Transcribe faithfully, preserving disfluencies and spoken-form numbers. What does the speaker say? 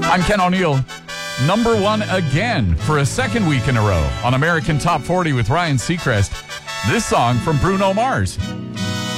I'm Ken O'Neill. Number one again for a second week in a row on American Top forty with Ryan Seacrest. This song from Bruno Mars.